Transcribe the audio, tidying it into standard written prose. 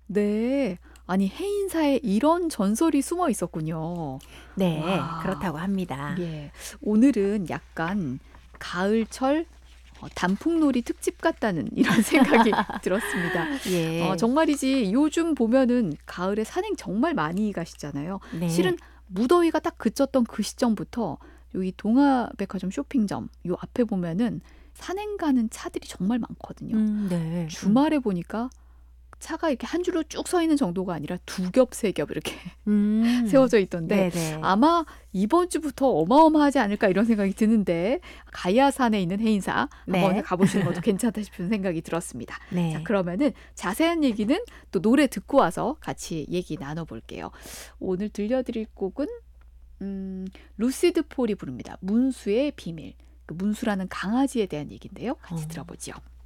네. 아니 해인사에 이런 전설이 숨어 있었군요. 네, 와. 그렇다고 합니다. 예. 오늘은 약간 가을철 단풍놀이 특집 같다는 이런 생각이 들었습니다. 예. 정말이지 요즘 보면은 가을에 산행 정말 많이 가시잖아요. 네. 실은 무더위가 딱 그쳤던 그 시점부터 여기 동아백화점 쇼핑점 요 앞에 보면은 산행 가는 차들이 정말 많거든요. 네. 주말에 보니까 차가 이렇게 한 줄로 쭉 서 있는 정도가 아니라 두 겹, 세 겹 이렇게 세워져 있던데 네네. 아마 이번 주부터 어마어마하지 않을까 이런 생각이 드는데 가야산에 있는 해인사 한번 네. 가보시는 것도 괜찮다 싶은 생각이 들었습니다. 자, 네. 그러면은 자세한 얘기는 또 노래 듣고 와서 같이 얘기 나눠볼게요. 오늘 들려드릴 곡은 루시드 폴이 부릅니다. 문수의 비밀. 그 문수라는 강아지에 대한 얘기인데요. 같이 어. 들어보죠.